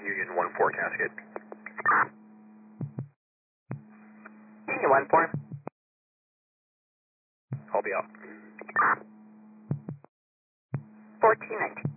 Union 1-4 Cascade. Union 1-4. I'll be out. 1419.